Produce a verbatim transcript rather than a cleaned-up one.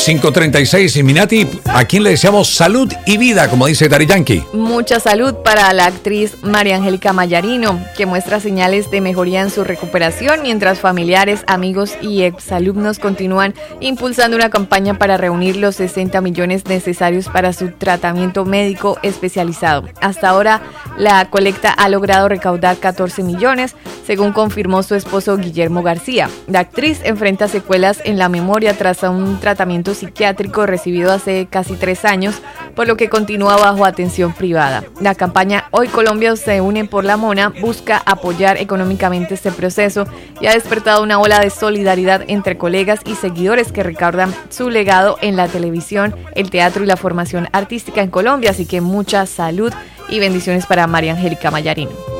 cinco treinta y seis, y Minati, ¿a quién le deseamos salud y vida, como dice Daddy Yankee? Mucha salud para la actriz María Angélica Mayarino, que muestra señales de mejoría en su recuperación, mientras familiares, amigos y exalumnos continúan impulsando una campaña para reunir los sesenta millones necesarios para su tratamiento médico especializado. Hasta ahora, la colecta ha logrado recaudar catorce millones, según confirmó su esposo Guillermo García. La actriz enfrenta secuelas en la memoria tras un tratamiento psiquiátrico recibido hace casi tres años, por lo que continúa bajo atención privada. La campaña Hoy Colombia se une por la Mona busca apoyar económicamente este proceso y ha despertado una ola de solidaridad entre colegas y seguidores que recuerdan su legado en la televisión, el teatro y la formación artística en Colombia. Así que mucha salud y bendiciones para María Angélica Mayarino.